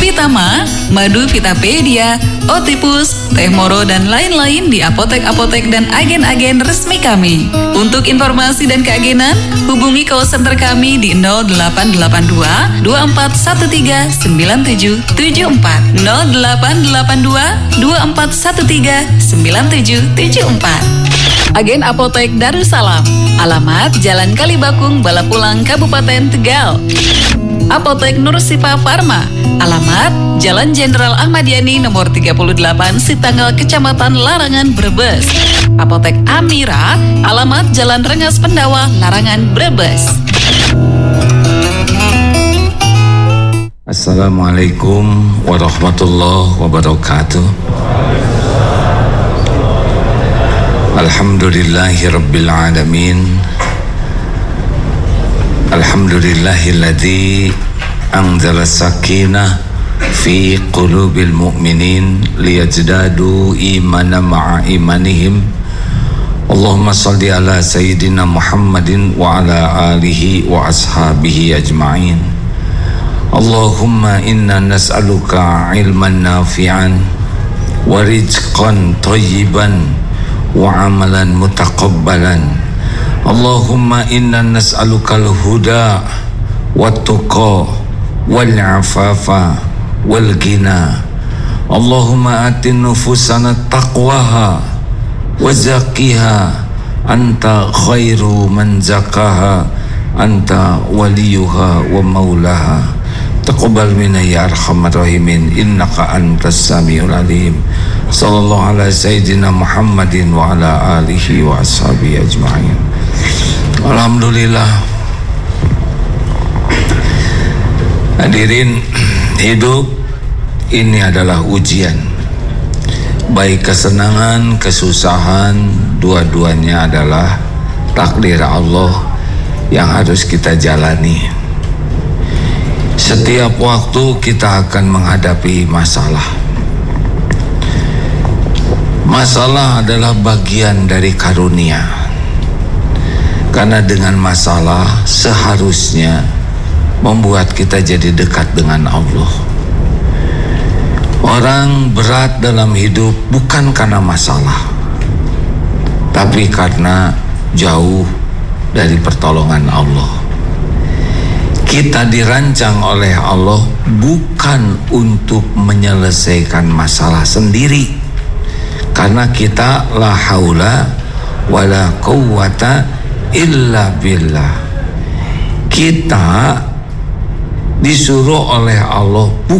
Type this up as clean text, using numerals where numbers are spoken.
Vitama, Madu Vitapedia, Otipus, Teh Moro, dan lain-lain di apotek-apotek dan agen-agen resmi kami. Untuk informasi dan keagenan, hubungi call center kami di 0882 2413 9774 0882 2413 9774. Agen Apotek Darussalam, alamat Jalan Kalibakung, Balapulang, Kabupaten Tegal. Apotek Nursipa Farma, alamat Jalan Jenderal Ahmad Yani nomor 38 Sitanggal, Kecamatan Larangan, Brebes. Apotek Amira, alamat Jalan Rengas Pendawa, Larangan, Brebes. Assalamualaikum warahmatullahi wabarakatuh. Alhamdulillahirabbil alamin. Alhamdulillahilladzi anzala sakinah fi qulubil mu'minin liyazdadu imanan ma'a imanihim. Allahumma salli ala sayyidina Muhammadin wa ala alihi wa ashabihi ajma'in. Allahumma inna nas'aluka ilman nafi'an wa rizqan thayyiban wa amalan mutaqabbalan. Allahumma inna nas'alukal huda wat-tuqa wal-afafa wal-ghina. Allahumma atin nufusana taqwaha wa zakkiha anta khairu man zakaha anta waliyuha wa maulaha. Taqabbal minna ya arhamar rahimin innaka antas samiul alim. Sallallahu ala sayyidina Muhammadin wa ala alihi wa ashabihi ajma'in. Alhamdulillah. Hadirin, hidup ini adalah ujian. Baik kesenangan, kesusahan, dua-duanya adalah takdir Allah yang harus kita jalani. Setiap waktu kita akan menghadapi masalah. Masalah adalah bagian dari karunia. Karena dengan masalah seharusnya membuat kita jadi dekat dengan Allah. Orang berat dalam hidup bukan karena masalah, tapi karena jauh dari pertolongan Allah. Kita dirancang oleh Allah bukan untuk menyelesaikan masalah sendiri, karena kita la haula wala quwwata illa billah. Kita disuruh oleh Allah